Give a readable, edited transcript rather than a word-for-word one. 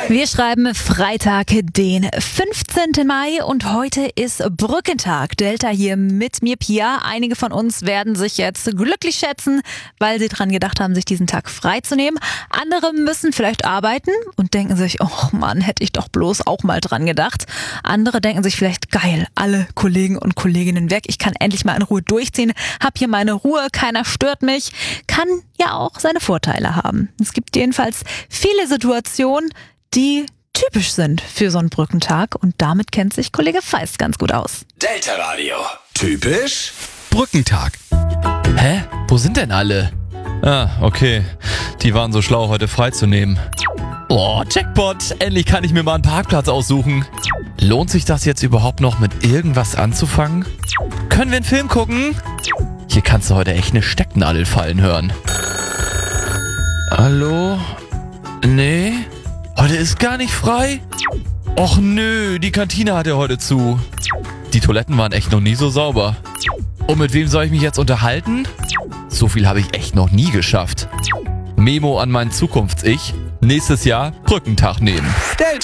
Wir schreiben Freitag, den 15. Mai und heute ist Brückentag. Delta hier mit mir, Pia. Einige von uns werden sich jetzt glücklich schätzen, weil sie dran gedacht haben, sich diesen Tag freizunehmen. Andere müssen vielleicht arbeiten und denken sich, oh Mann, hätte ich doch bloß auch mal dran gedacht. Andere denken sich vielleicht, geil, alle Kollegen und Kolleginnen weg. Ich kann endlich mal in Ruhe durchziehen, hab hier meine Ruhe, keiner stört mich. Kann ja auch seine Vorteile haben. Es gibt jedenfalls viele Situationen, die typisch sind für so einen Brückentag und damit kennt sich Kollege Feist ganz gut aus. Delta Radio. Typisch Brückentag. Hä? Wo sind denn alle? Ah, okay. Die waren so schlau, heute freizunehmen. Oh, Jackpot! Endlich kann ich mir mal einen Parkplatz aussuchen. Lohnt sich das jetzt überhaupt noch mit irgendwas anzufangen? Können wir einen Film gucken? Hier kannst du heute echt eine Stecknadel fallen hören. Hallo? Nee? Heute ist gar nicht frei? Och nö, die Kantine hat ja heute zu. Die Toiletten waren echt noch nie so sauber. Und mit wem soll ich mich jetzt unterhalten? So viel habe ich echt noch nie geschafft. Memo an mein Zukunfts-Ich. Nächstes Jahr Brückentag nehmen. Delta